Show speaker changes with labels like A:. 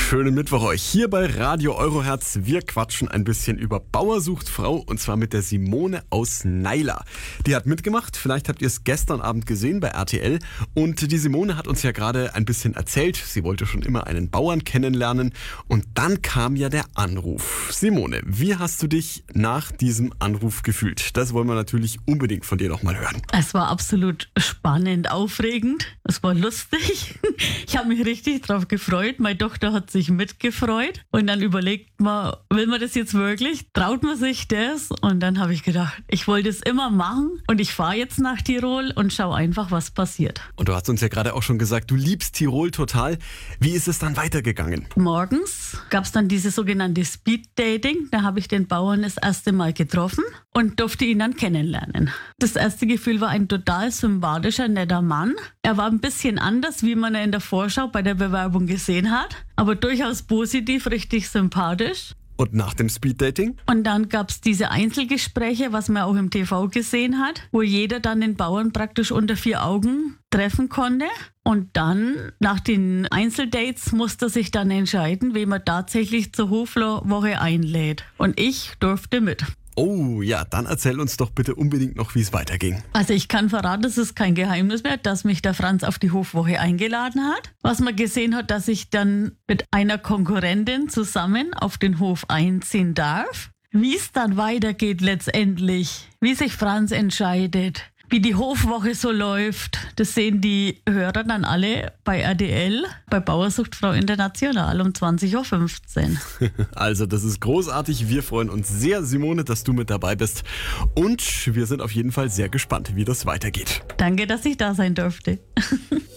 A: Schönen Mittwoch euch hier bei Radio Eurohertz. Wir quatschen ein bisschen über Bauer sucht Frau und zwar mit der Simone aus Naila. Die hat mitgemacht, vielleicht habt ihr es gestern Abend gesehen bei RTL und die Simone hat uns ja gerade ein bisschen erzählt, sie wollte schon immer einen Bauern kennenlernen und dann kam ja der Anruf. Simone, wie hast du dich nach diesem Anruf gefühlt? Das wollen wir natürlich unbedingt von dir nochmal hören.
B: Es war absolut spannend, aufregend, es war lustig. Ich habe mich richtig drauf gefreut, meine Tochter hat sich mitgefreut und dann überlegt man, will man das jetzt wirklich? Traut man sich das? Und dann habe ich gedacht, ich wollte es immer machen und ich fahre jetzt nach Tirol und schaue einfach, was passiert.
A: Und du hast uns ja gerade auch schon gesagt, du liebst Tirol total. Wie ist es dann weitergegangen?
B: Morgens gab es dann dieses sogenannte Speed-Dating. Da habe ich den Bauern das erste Mal getroffen und durfte ihn dann kennenlernen. Das erste Gefühl war ein total sympathischer, netter Mann. Er war ein bisschen anders, wie man ihn in der Vorschau bei der Bewerbung gesehen hat, aber durchaus positiv, richtig sympathisch.
A: Und nach dem Speeddating?
B: Und dann gab es diese Einzelgespräche, was man auch im TV gesehen hat, wo jeder dann den Bauern praktisch unter 4 Augen treffen konnte. Und dann, nach den Einzeldates, musste er sich dann entscheiden, wen man tatsächlich zur Hofwoche einlädt. Und ich durfte mit.
A: Oh ja, dann erzähl uns doch bitte unbedingt noch, wie es weiterging.
B: Also ich kann verraten, es ist kein Geheimnis mehr, dass mich der Franz auf die Hofwoche eingeladen hat. Was man gesehen hat, dass ich dann mit einer Konkurrentin zusammen auf den Hof einziehen darf. Wie es dann weitergeht letztendlich, wie sich Franz entscheidet, wie die Hofwoche so läuft, das sehen die Hörer dann alle bei RTL, bei Bauer sucht Frau International um 20.15 Uhr.
A: Also das ist großartig. Wir freuen uns sehr, Simone, dass du mit dabei bist. Und wir sind auf jeden Fall sehr gespannt, wie das weitergeht.
B: Danke, dass ich da sein durfte.